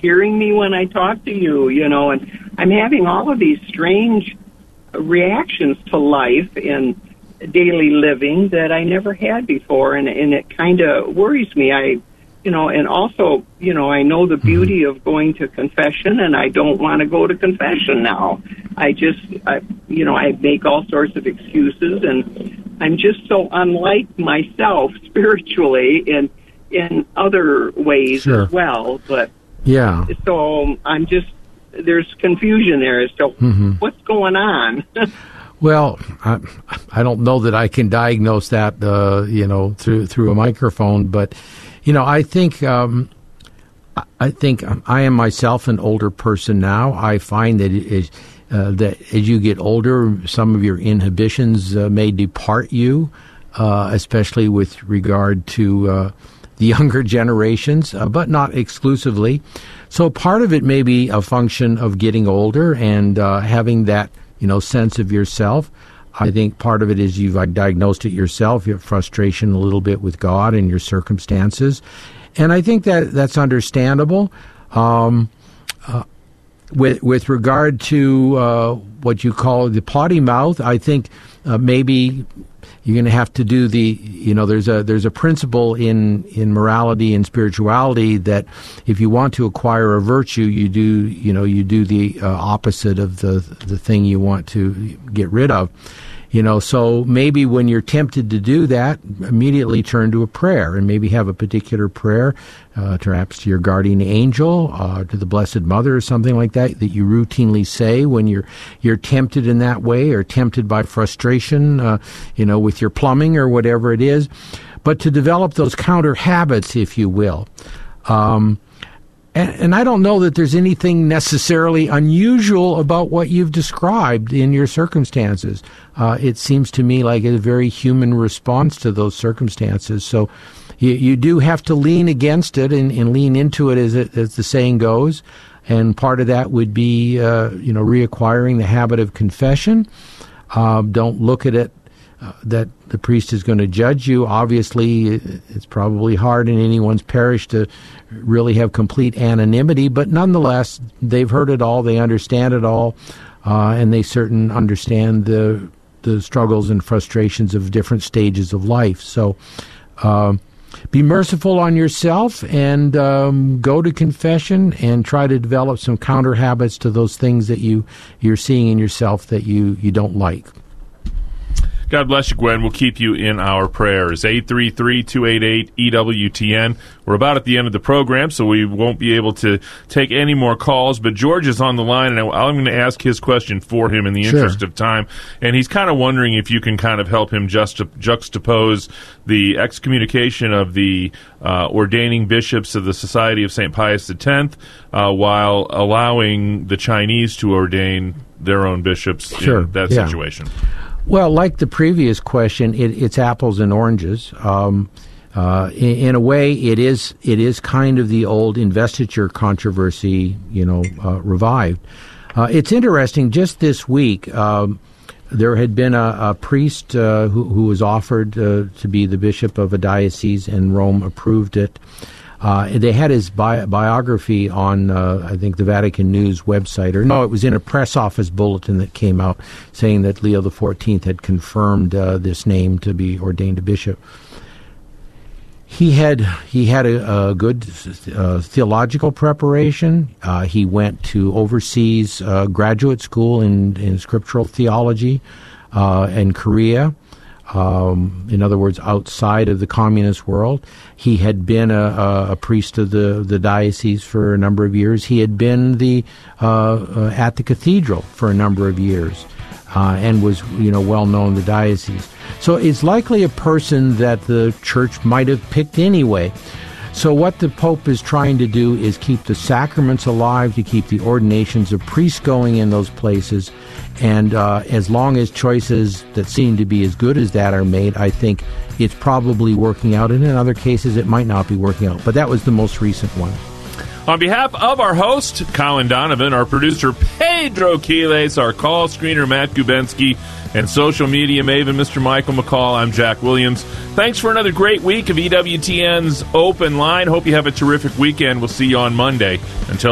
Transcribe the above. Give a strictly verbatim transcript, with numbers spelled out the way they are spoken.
hearing me when I talk to you, you know, and I'm having all of these strange reactions to life and daily living that I never had before, and, and it kind of worries me. I, you know, and also, you know, I know the beauty of going to confession, and I don't want to go to confession now. I just, I, you know, I make all sorts of excuses, and I'm just so unlike myself spiritually and in other ways sure. as well. But yeah, so I'm just, there's confusion there as to mm-hmm. what's going on. Well, I, I don't know that I can diagnose that, uh, you know, through through a microphone, but, you know, I think um, I think I am myself an older person now. I find that it, uh, that as you get older, some of your inhibitions uh, may depart you, uh, especially with regard to uh, the younger generations, uh, but not exclusively. So part of it may be a function of getting older and uh, having that, you know, sense of yourself. I think part of it is you've diagnosed it yourself, your frustration a little bit with God and your circumstances. And I think that that's understandable. Um, uh, with with regard to uh, what you call the potty mouth, I think uh, maybe you're going to have to do the, you know, there's a there's a principle in, in morality and spirituality that if you want to acquire a virtue, you do, you know, you do the uh, opposite of the the thing you want to get rid of. You know, so maybe when you're tempted to do that, immediately turn to a prayer and maybe have a particular prayer, uh, perhaps to your guardian angel, uh, to the Blessed Mother or something like that, that you routinely say when you're you're tempted in that way or tempted by frustration, uh, you know, with your plumbing or whatever it is. But to develop those counter habits, if you will. Um And, and I don't know that there's anything necessarily unusual about what you've described in your circumstances. Uh, it seems to me like a very human response to those circumstances. So you, you do have to lean against it and, and lean into it, as, it, as the saying goes. And part of that would be, uh, you know, reacquiring the habit of confession. Uh, don't look at it Uh, that the priest is going to judge you. Obviously, it's probably hard in anyone's parish to really have complete anonymity, but nonetheless, they've heard it all, they understand it all, uh, and they certain understand the the struggles and frustrations of different stages of life. So uh, be merciful on yourself and um, go to confession and try to develop some counter habits to those things that you, you're seeing in yourself that you, you don't like. God bless you, Gwen. We'll keep you in our prayers. eight three three, two eight eight, E W T N. We're about at the end of the program, so we won't be able to take any more calls. But George is on the line, and I'm going to ask his question for him in the Sure. interest of time. And he's kind of wondering if you can kind of help him just juxtapose the excommunication of the uh, ordaining bishops of the Society of Saint Pius X uh, while allowing the Chinese to ordain their own bishops Sure. in that Yeah. situation. Well, like the previous question, it, it's apples and oranges. Um, uh, in, in a way, it is it is kind of the old investiture controversy, you know, uh, revived. Uh, it's interesting. Just this week, um, there had been a, a priest uh, who, who was offered uh, to be the bishop of a diocese, and Rome approved it. Uh, they had his bi- biography on, uh, I think, the Vatican News website. Or no, it was in a press office bulletin that came out saying that Leo the fourteenth had confirmed uh, this name to be ordained a bishop. He had he had a, a good uh, theological preparation. Uh, he went to overseas uh, graduate school in, in scriptural theology uh, in Korea. Um, in other words, outside of the communist world. He had been a, a, a priest of the, the diocese for a number of years. He had been the uh, uh, at the cathedral for a number of years, uh, and was, you know, well known in the diocese. So it's likely a person that the church might have picked anyway. So what the Pope is trying to do is keep the sacraments alive, to keep the ordinations of priests going in those places. And uh, as long as choices that seem to be as good as that are made, I think it's probably working out. And in other cases, it might not be working out. But that was the most recent one. On behalf of our host, Colin Donovan, our producer, Pedro Quiles, our call screener, Matt Gubensky, and social media maven, Mister Michael McCall, I'm Jack Williams. Thanks for another great week of E W T N's Open Line. Hope you have a terrific weekend. We'll see you on Monday. Until